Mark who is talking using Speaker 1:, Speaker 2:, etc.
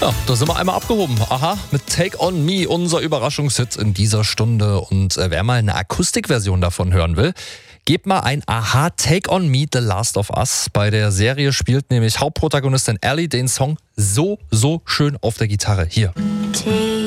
Speaker 1: Ja, da sind wir einmal abgehoben. Aha, mit Take On Me, unser Überraschungshit in dieser Stunde. Und wer mal eine Akustikversion davon hören will, gebt mal ein Aha, Take On Me, The Last of Us. Bei der Serie spielt nämlich Hauptprotagonistin Ellie den Song so schön auf der Gitarre. Hier.